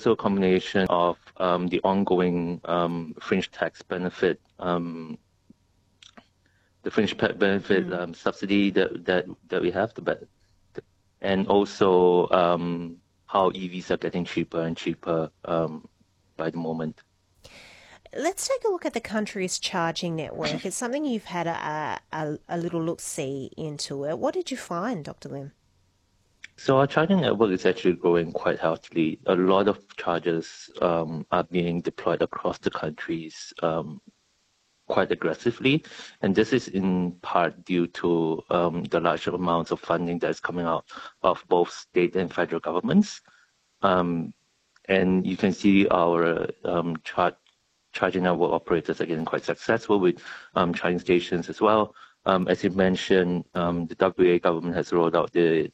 also a combination of the ongoing fringe tax benefit, subsidy that we have, and also how EVs are getting cheaper and cheaper by the moment. Let's take a look at the country's charging network. It's something you've had a little look-see into it. What did you find, Dr. Lim? So our charging network is actually growing quite healthily. A lot of chargers are being deployed across the countries quite aggressively, and this is in part due to the large amounts of funding that is coming out of both state and federal governments. And you can see our charging network operators are getting quite successful with charging stations as well. As you mentioned, the WA government has rolled out the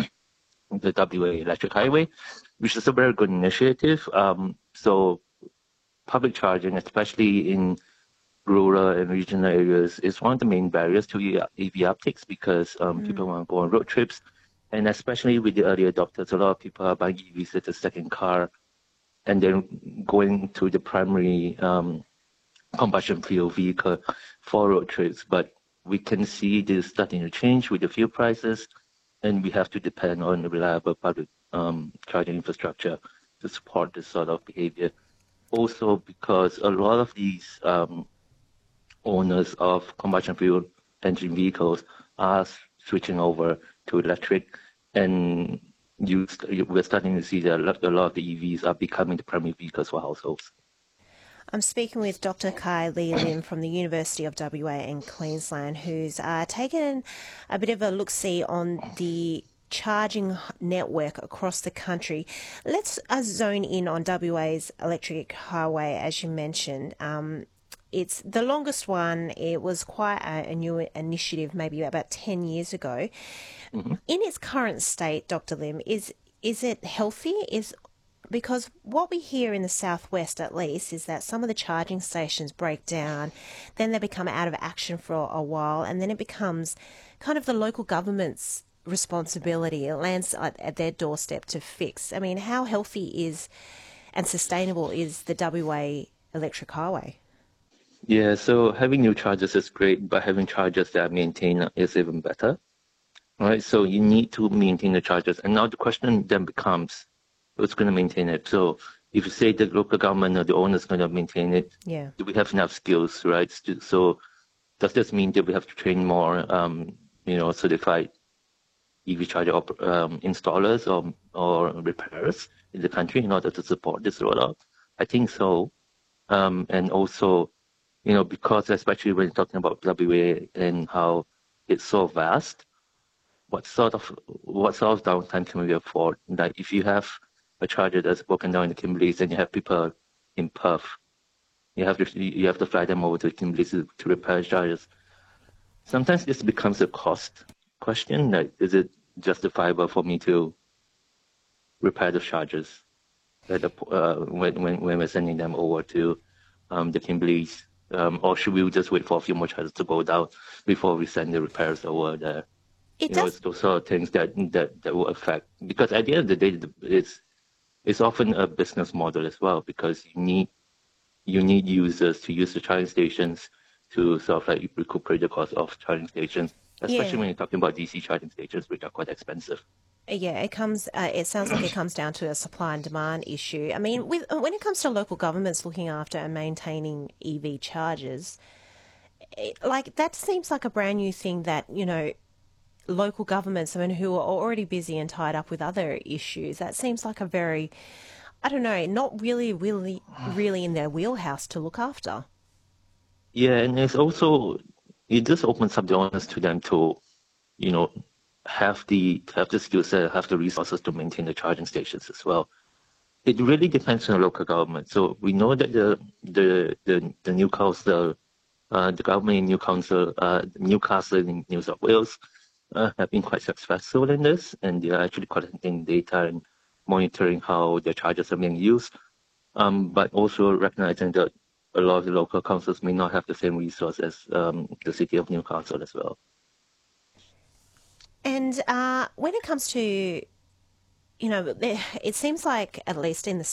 WA Electric Highway, which is a very good initiative. So public charging, especially in rural and regional areas, is one of the main barriers to EV uptakes because people want to go on road trips. And especially with the early adopters, a lot of people are buying EVs as a second car and then going to the primary combustion fuel vehicle for road trips. But we can see this starting to change with the fuel prices, and we have to depend on a reliable public charging infrastructure to support this sort of behavior. Also, because a lot of these owners of combustion fuel engine vehicles are switching over to electric, and we're starting to see that a lot of the EVs are becoming the primary vehicles for households. I'm speaking with Dr. Kai Lee Lim from the University of WA and Queensland, who's taken a bit of a look-see on the charging network across the country. Let's zone in on WA's electric highway, as you mentioned. It's the longest one. It was quite a new initiative, maybe about 10 years ago. Mm-hmm. In its current state, Dr. Lim, is it healthy? Because what we hear in the southwest, at least, is that some of the charging stations break down, then they become out of action for a while, and then it becomes kind of the local government's responsibility. It lands at their doorstep to fix. I mean, how healthy is and sustainable is the WA electric highway? Yeah, so having new chargers is great, but having chargers that are maintained is even better. Right, so you need to maintain the chargers. And now the question then becomes, who's going to maintain it? So if you say the local government or the owner is going to maintain it, Yeah. do we have enough skills, right? So does this mean that we have to train more, certified EV charger installers or repairers in the country in order to support this rollout? I think so. And also, because especially when you're talking about WA and how it's so vast, what sort of downtime can we afford? Like if you have a charger that's broken down in the Kimberleys and you have people in Perth, you have to fly them over to the Kimberleys to repair chargers. Sometimes this becomes a cost question. Like, is it justifiable for me to repair the chargers when we're sending them over to the Kimberleys? Or should we just wait for a few more chargers to go down before we send the repairs over there? It does. It's those sort of things that will affect, because at the end of the day, it's often a business model as well, because you need users to use the charging stations to sort of like recuperate the cost of charging stations, especially Yeah. when you're talking about DC charging stations, which are quite expensive. Yeah, it comes. It sounds like it comes down to a supply and demand issue. I mean, when it comes to local governments looking after and maintaining EV chargers, that seems like a brand new thing that local governments, I mean, who are already busy and tied up with other issues. That seems like a very, I don't know, not really in their wheelhouse to look after. Yeah, and it just opens up the onus to them to, you know, have the skill set, have the resources to maintain the charging stations as well. It really depends on the local government. So we know that the new council, the government in Newcastle in New South Wales, have been quite successful in this, and they are actually collecting data and monitoring how their charges are being used. But also recognizing that a lot of the local councils may not have the same resource as the city of Newcastle as well. And when it comes to, it seems like, at least in the